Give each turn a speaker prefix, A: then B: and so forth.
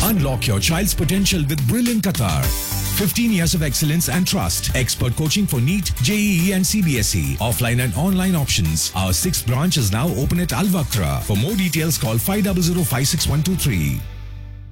A: Unlock your child's potential with Brilliant Qatar. 15 years of excellence and trust. Expert coaching for NEET, JEE and CBSE. Offline and online options. Our 6th branch is now open at Al Wakra. For more details, call 500 56123.